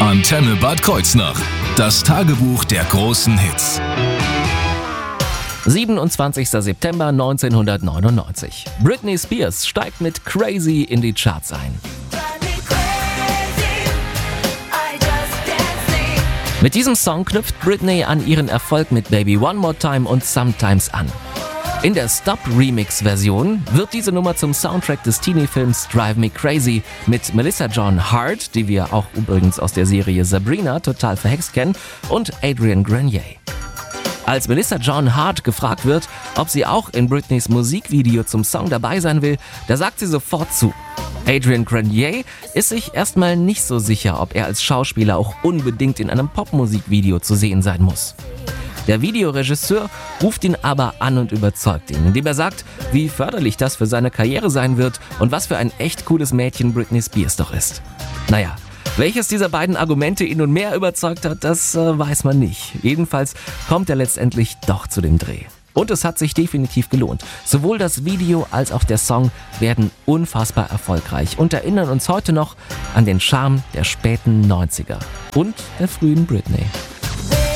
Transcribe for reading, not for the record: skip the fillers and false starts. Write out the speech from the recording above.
Antenne Bad Kreuznach. Das Tagebuch der großen Hits. 27. September 1999. Britney Spears steigt mit Crazy in die Charts ein. Mit diesem Song knüpft Britney an ihren Erfolg mit Baby One More Time und Sometimes an. In der Stop-Remix-Version wird diese Nummer zum Soundtrack des Teenie-Films Drive Me Crazy mit Melissa Joan Hart, die wir auch übrigens aus der Serie Sabrina total verhext kennen, und Adrian Grenier. Als Melissa Joan Hart gefragt wird, ob sie auch in Britneys Musikvideo zum Song dabei sein will, da sagt sie sofort zu. Adrian Grenier ist sich erstmal nicht so sicher, ob er als Schauspieler auch unbedingt in einem Popmusikvideo zu sehen sein muss. Der Videoregisseur ruft ihn aber an und überzeugt ihn, indem er sagt, wie förderlich das für seine Karriere sein wird und was für ein echt cooles Mädchen Britney Spears doch ist. Naja, welches dieser beiden Argumente ihn nun mehr überzeugt hat, das weiß man nicht. Jedenfalls kommt er letztendlich doch zu dem Dreh. Und es hat sich definitiv gelohnt. Sowohl das Video als auch der Song werden unfassbar erfolgreich und erinnern uns heute noch an den Charme der späten 90er und der frühen Britney.